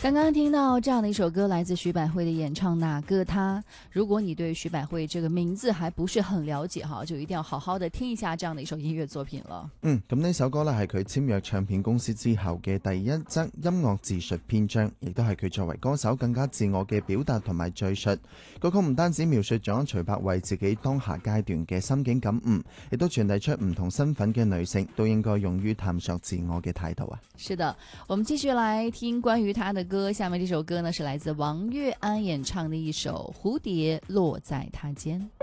刚刚听到这样的一首歌，来自徐百慧的演唱《哪个他》。如果你對徐百慧這個名字還不是很了解哈，就一定要好好的聽一下這樣的一首音樂作品了。 咁呢首歌呢係佢簽約唱片公司之後嘅第一則音樂自述篇章，亦都係佢作為歌手更加自我嘅表達同埋敘述。歌曲唔單止描述咗徐百慧自己當下階段嘅心境感悟，亦都傳遞出唔同身份嘅女性都應該勇於探索自我嘅態度啊。 是的，我們繼續來聽關於他的歌。下面這首歌呢是來自王粵安演唱的一首《蝴蝶落在他肩》。